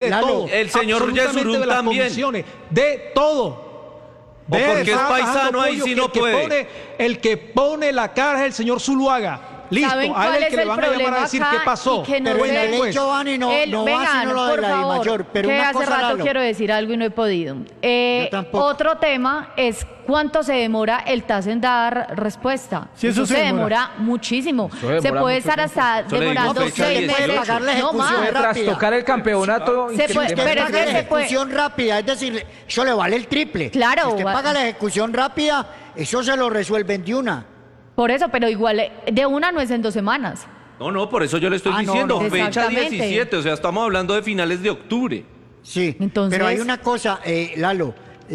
todo. El señor Absolutamente Yesurún de las también. condiciones, de todo. O porque es paisano ahí sí no puede. El que pone la cara es el señor Zuluaga. Listo, ¿Saben a él cuál es el es que le el van a llamar a problema decir acá? qué pasó. Y que no Pero en la sé, ley pues, Giovanni no va vengan, sino lo de por la favor, DIMAYOR. Pero que una hace cosa, rato Lalo. quiero decir algo y no he podido. tampoco. Otro tema es cuánto se demora el TAS en dar respuesta. Sí, eso se demora muchísimo. demora se puede mucho estar tiempo. hasta Eso le digo, demorando fecha 6 18. meses. Pagar la No ejecución más. rápida. Trastocar el campeonato. Se puede- Usted pero paga es que la se puede- ejecución rápida, es decir, eso le vale el triple. Claro, Si usted va- paga la ejecución rápida, eso se lo resuelven de una. Por eso, pero igual de una no es en 2 semanas. No, por eso yo le estoy Ah, no, diciendo, no. fecha Exactamente. 17, o sea, estamos hablando de finales de octubre. Sí, Entonces- pero hay una cosa, Lalo,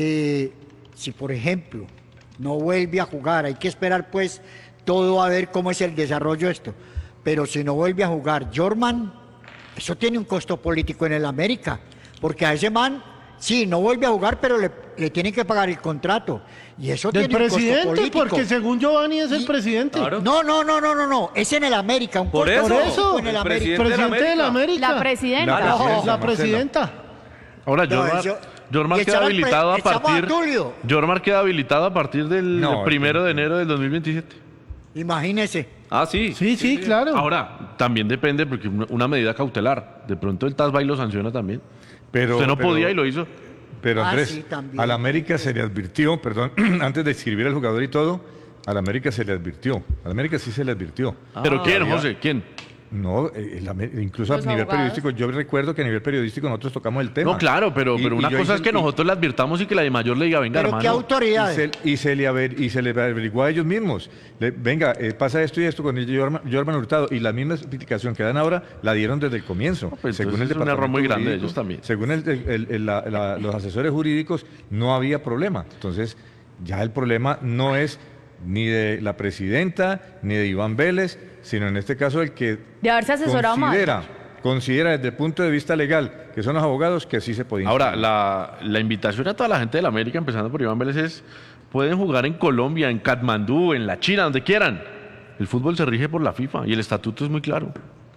si por ejemplo no vuelve a jugar, hay que esperar pues todo a ver cómo es el desarrollo de esto, pero si no vuelve a jugar Jorman, eso tiene un costo político en el América, porque a ese man, sí, no vuelve a jugar, pero le tienen que pagar el contrato, y eso Del tiene un costo presidente, político. porque según Giovanni es el presidente. Claro. No, es en el América, un Por costo eso, político en el el América. Presidente de la América. La presidenta. La presidencia, La Marcela. presidenta. Ahora, No, eso- Jormar y queda echaba habilitado a echaba a partir. Tulio. Jormar queda habilitado a partir del No, 1 de enero del 2027. Imagínese. Ah, sí. Sí, claro. Ahora, también depende, porque una medida cautelar. De pronto el TAS va y lo sanciona también. Pero, Usted no pero- podía y lo hizo. Pero Ah, Andrés, sí, también. al América se le advirtió, perdón, antes de inscribir al jugador y todo, al América se le advirtió. Al América sí se le advirtió. ¿Pero quién, había- José? ¿Quién? No, incluso a Los nivel abogados. periodístico, yo recuerdo que a nivel periodístico nosotros tocamos el tema. No, claro, pero Y una yo cosa hice- es que nosotros le advirtamos y que la de mayor le diga, venga, Pero qué hermano. autoridades. Y se le averiguó a ellos mismos. Venga, pasa esto y esto con el Jorman Hurtado. Y la misma explicación que dan ahora la dieron desde el comienzo. Pues entonces es un error muy grande de ellos también. Según los asesores jurídicos, no había problema. Entonces, ya el problema no es ni de la presidenta, ni de Iván Vélez, sino en este caso el que De haberse asesorado mal. considera desde el punto de vista legal, que son los abogados, que sí se podía. Ahora, la invitación a toda la gente de la América, empezando por Iván Vélez, es: pueden jugar en Colombia, en Katmandú, en la China, donde quieran. El fútbol se rige por la FIFA y el estatuto es muy claro.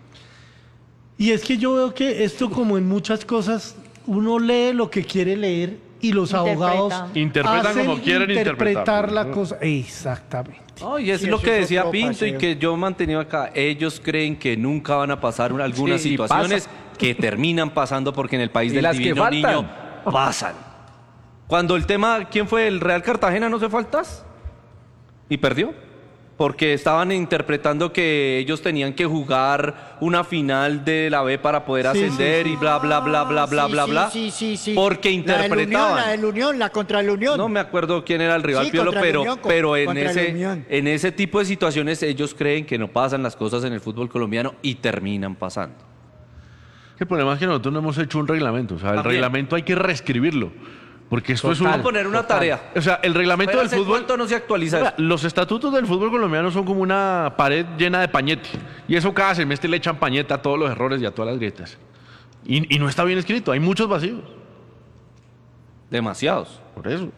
Y es que yo veo que esto, como en muchas cosas, uno lee lo que quiere leer y los Interpreta. abogados Interpretan hacen como quieren interpretar la interpretar. cosa. Exactamente. No, y es Sí, lo eso que es decía otro Pinto y paseo. que yo he mantenido acá. Ellos creen que nunca van a pasar algunas Sí, y situaciones que terminan pasando porque en el país Y del las que divino faltan. niño pasan. Cuando el tema, ¿quién fue? ¿El Real Cartagena no se faltas? ¿Y perdió? Porque estaban interpretando que ellos tenían que jugar una final de la B para poder Sí, ascender sí, sí. y bla, bla, bla, bla, bla, Sí, bla, bla. sí. Porque interpretaban. La del Unión, la contra el Unión. No me acuerdo quién era el rival, Sí, Piolo, contra el pero, Unión, pero en, contra el Unión. en ese tipo de situaciones ellos creen que no pasan las cosas en el fútbol colombiano y terminan pasando. El problema es que nosotros no hemos hecho un reglamento. O sea, el También. reglamento hay que reescribirlo. Porque esto es Vamos a un... poner una tarea. O sea, el reglamento Pero del ¿hace fútbol... cuánto no se actualiza Oiga, eso? los estatutos del fútbol colombiano son como una pared llena de pañete. Y eso cada semestre le echan pañete a todos los errores y a todas las grietas. Y no está bien escrito. Hay muchos vacíos. Demasiados. Por eso.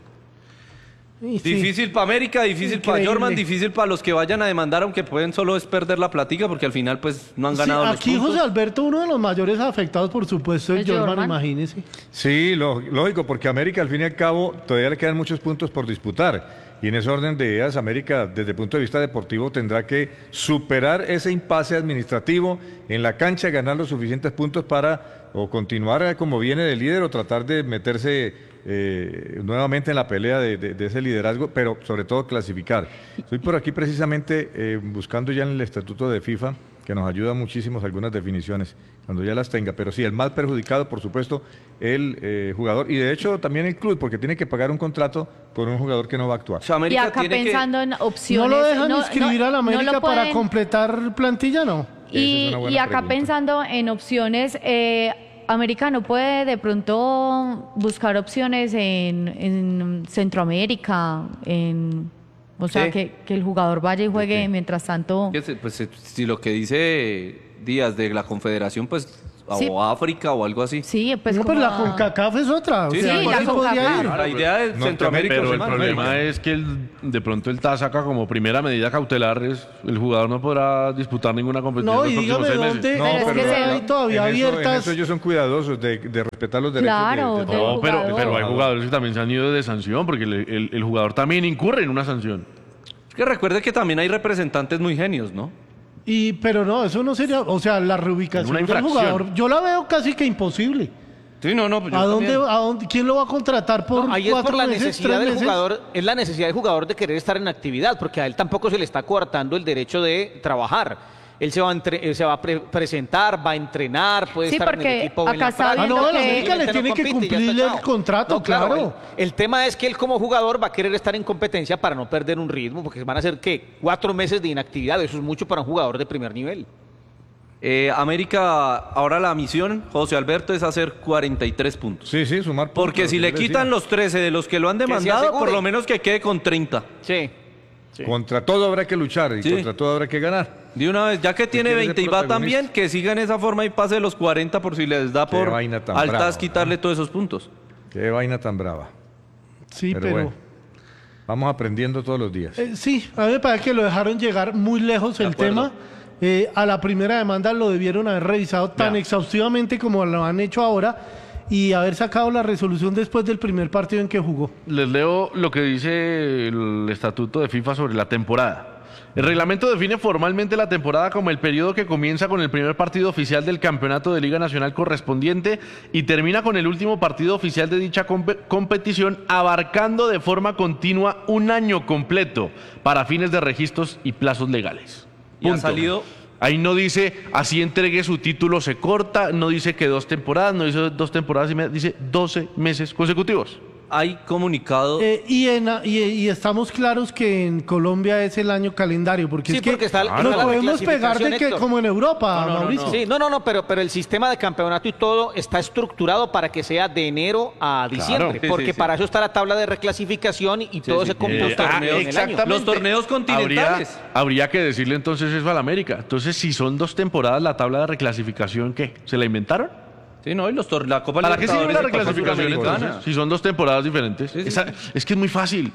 Y sí. Difícil para América, difícil para Increíble. Jorman, difícil para los que vayan a demandar, aunque pueden solo es perder la platica porque al final pues no han Sí, ganado los aquí puntos. José Alberto, uno de los mayores afectados, por supuesto, es ¿Es Jorman, Jorman? imagínese. Sí, lógico, porque América al fin y al cabo todavía le quedan muchos puntos por disputar. Y en ese orden de ideas, América desde el punto de vista deportivo tendrá que superar ese impasse administrativo en la cancha, ganar los suficientes puntos para o continuar como viene de líder o tratar de meterse nuevamente en la pelea de ese liderazgo, pero sobre todo clasificar. Estoy por aquí precisamente buscando ya en el estatuto de FIFA, que nos ayuda muchísimo algunas definiciones, cuando ya las tenga. Pero sí, el más perjudicado, por supuesto, el jugador. Y de hecho también el club, porque tiene que pagar un contrato por un jugador que no va a actuar. O sea, Y América acá tiene pensando en ¿No opciones. lo dejan no- inscribir no- a la no lo América para pueden- completar plantilla, no? Esa es una buena Y acá pregunta. pensando en opciones, América no puede de pronto buscar opciones en Centroamérica, o sea, Sí. que el jugador vaya y juegue qué? mientras tanto. Pues si lo que dice Díaz de la Confederación, pues Sí. o África o algo así. Sí, pues no, como pero la a- CONCACAF es otra. O Sí, sea, sí, ¿cuál la se podría CONCACAF. ir? La idea de Centroamérica. Pero el América. problema es que de pronto el TAS saca como primera medida cautelar el jugador no podrá disputar ninguna competición No, los y próximos dígame 6 meses. dónde Pero es que hay todavía en eso abiertas. ellos son cuidadosos de respetar los derechos Claro, de del todos. No, pero hay jugador. jugadores que también se han ido de sanción porque el jugador también incurre en una sanción. Es que recuerde que también hay representantes muy genios, ¿no? Pero no, eso no sería, o sea, la reubicación Una del infracción. jugador, yo la veo casi que imposible. Sí, no, pues yo ¿A dónde, también. quién lo va a contratar por No, ahí es 4 por la meses, necesidad 3 del meses? jugador, es la necesidad del jugador de querer estar en actividad, porque a él tampoco se le está coartando el derecho de trabajar. Él se va a presentar, va a entrenar, puede Sí, estar en el porque equipo. o en la acá está práctica. viendo no, que- la América le Simplemente tiene que compite y ya está, cumplirle el chao. contrato, No, claro. El tema es que él como jugador va a querer estar en competencia para no perder un ritmo, porque van a ser, ¿qué? 4 meses de inactividad, eso es mucho para un jugador de primer nivel. América, ahora la misión, José Alberto, es hacer 43 puntos. Sí, sumar puntos. Porque si lo le que yo quitan decía. los 13 de los que lo han se demandado, asegure. por lo menos que quede con 30. Sí. Contra todo habrá que luchar y Sí. contra todo habrá que ganar. De una vez, ya que tiene quiere ser 20 y va tan protagonista. bien, que siga en esa forma y pase de los 40 por si les da Qué por vaina tan altas brava, quitarle todos esos puntos. Qué vaina tan brava. Sí, Pero pero... bueno, vamos aprendiendo todos los días. Sí, a mí me parece que lo dejaron llegar muy lejos el acuerdo. tema. A la primera demanda lo debieron haber revisado tan Ya. exhaustivamente como lo han hecho ahora y haber sacado la resolución después del primer partido en que jugó. Les leo lo que dice el estatuto de FIFA sobre la temporada. El reglamento define formalmente la temporada como el periodo que comienza con el primer partido oficial del campeonato de Liga Nacional correspondiente y termina con el último partido oficial de dicha competición, abarcando de forma continua un año completo para fines de registros y plazos legales. Y ha Punto. salido- Ahí no dice así entregue su título se corta, no dice que 2 temporadas, no dice 2 temporadas y media, dice 12 meses consecutivos. Hay comunicado. Y estamos claros que en Colombia es el año calendario, porque Sí, es que porque está nos la podemos pegar de reclasificación, que Héctor. como en Europa, No, Mauricio. Sí, no, pero el sistema de campeonato y todo está estructurado para que sea de enero a diciembre, Sí, porque sí, sí. para eso está la tabla de reclasificación y todo sí. se computa torneos, en el año. Los torneos continentales. Habría que decirle entonces eso a la América. Entonces, si son 2 temporadas, la tabla de reclasificación, ¿qué? ¿Se la inventaron? Sí, no, y la Copa ¿Para qué sirve la Libertadores y Copa reclasificación Sudamericana. entonces? Si son 2 temporadas diferentes. Sí, sí, Esa- es que es muy fácil.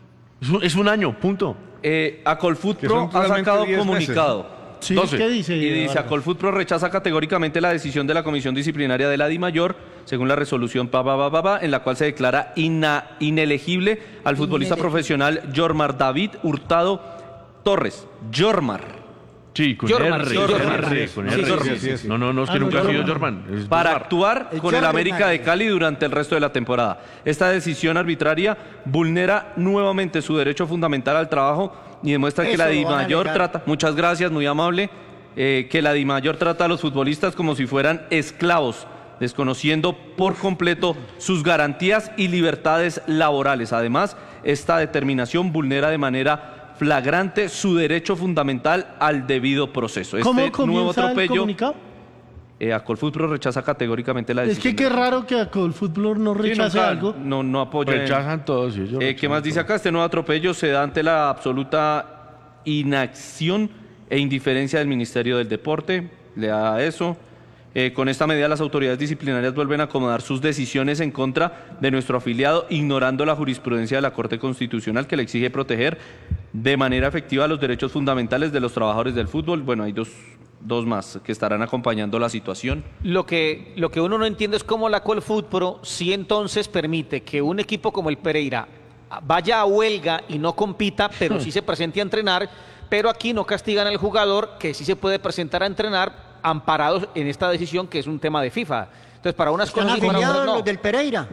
Es un año, punto. Acolfoot Que Pro son ha realmente sacado 10 comunicado. Sí, 12. ¿qué dice? Y dice, Vargas? Acolfoot Pro rechaza categóricamente la decisión de la Comisión Disciplinaria de la DIMAYOR, según la resolución en la cual se declara inelegible al futbolista profesional Yormar David Hurtado Torres. Yormar. Sí, con Jorman, R. sí, con Jorman. R, con Sí, R. Jorman, sí. No, es que Ah, no, nunca ha sido Jorman. Jorman. es Para Jorman. actuar El con el Jorman. América de Cali durante el resto de la temporada. Esta decisión arbitraria vulnera nuevamente su derecho fundamental al trabajo y demuestra que Eso la lo van a DIMAYOR alegar. trata, muchas gracias, muy amable, que la DIMAYOR trata a los futbolistas como si fueran esclavos, desconociendo por completo sus garantías y libertades laborales. Además, esta determinación vulnera de manera flagrante su derecho fundamental al debido proceso. ¿Cómo Este nuevo comienza el atropello, comunicado? Acolfoot Pro rechaza categóricamente la Es decisión. que qué raro que el fútbol no Sí, rechace nunca- algo. No apoya. Rechazan todos. sí, ellos ¿Qué rechazan más dice todo. acá? Este nuevo atropello se da ante la absoluta inacción e indiferencia del Ministerio del Deporte. Le da eso. Con esta medida las autoridades disciplinarias vuelven a acomodar sus decisiones en contra de nuestro afiliado, ignorando la jurisprudencia de la Corte Constitucional que le exige proteger de manera efectiva los derechos fundamentales de los trabajadores del fútbol. Bueno, hay dos más que estarán acompañando la situación. Lo que uno no entiende es cómo la Colfoot Pro sí entonces permite que un equipo como el Pereira vaya a huelga y no compita, pero sí se presente a entrenar, pero aquí no castigan al jugador que sí se puede presentar a entrenar amparados en esta decisión que es un tema de FIFA. Entonces, para unas Están cosas y para afiliados otras no. los del Pereira.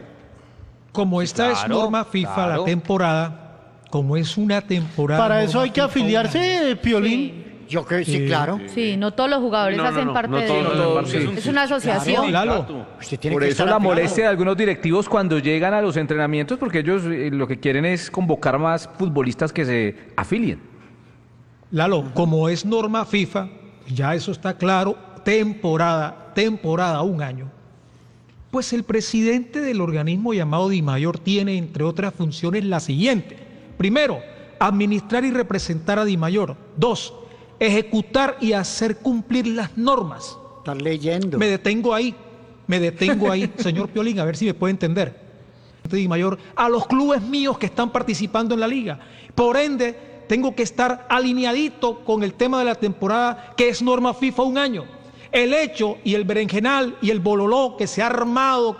Como esta es Claro, norma FIFA claro. la temporada, como es una temporada. Para eso hay que norma FIFA, un año. afiliarse, Piolín. Yo creo sí, claro. Sí, no todos los jugadores No, no, hacen no, parte no de todos hacen parte de es, eso. una asociación. Lalo, Usted tiene Por que eso estar la afiliado. molestia de algunos directivos cuando llegan a los entrenamientos, porque ellos lo que quieren es convocar más futbolistas que se afilien. Lalo, como es norma FIFA, ya eso está claro, temporada, un año. Pues el presidente del organismo llamado DIMAYOR tiene, entre otras funciones, la siguiente. Primero, administrar y representar a DIMAYOR. 2, ejecutar y hacer cumplir las normas. Estás leyendo. Me detengo ahí, señor Piolín, a ver si me puede entender. Di Mayor, a los clubes míos que están participando en la liga. Por ende, tengo que estar alineadito con el tema de la temporada, que es norma FIFA un año. El hecho y el berenjenal y el bololó que se ha armado